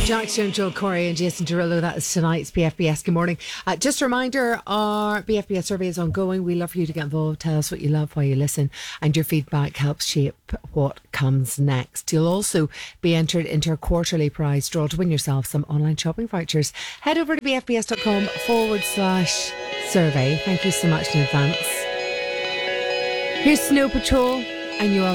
Jack Stone, Joel Corey and Jason Derulo. That is tonight's BFBS. Good morning. Just a reminder, our BFBS survey is ongoing. We love for you to get involved. Tell us what you love, why you listen, and your feedback helps shape what comes next. You'll also be entered into our quarterly prize draw to win yourself some online shopping vouchers. Head over to bfbs.com/survey. Thank you so much in advance. Here's Snow Patrol, and you're all